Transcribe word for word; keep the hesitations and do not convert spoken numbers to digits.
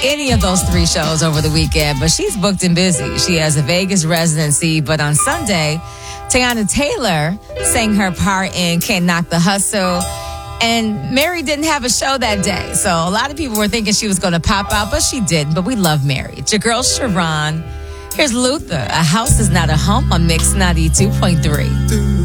any of those three shows over the weekend, but she's booked and busy. She has a Vegas residency, but on Sunday, Teyana Taylor sang her part in Can't Knock the Hustle. And Mary didn't have a show that day. So a lot of people were thinking she was going to pop out, but she didn't. But we love Mary. It's your girl, Sharon. Here's Luther. A house is not a home on Mix ninety-two point three.